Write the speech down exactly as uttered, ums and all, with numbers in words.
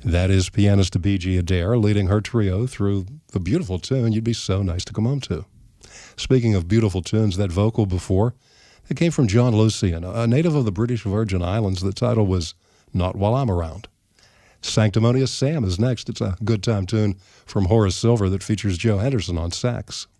That is pianist B G Adair leading her trio through the beautiful tune You'd Be So Nice to Come Home To. Speaking of beautiful tunes, that vocal before, it came from John Lucian, a native of the British Virgin Islands. The title was Not While I'm Around. Sanctimonious Sam is next. It's a good time tune from Horace Silver that features Joe Henderson on sax.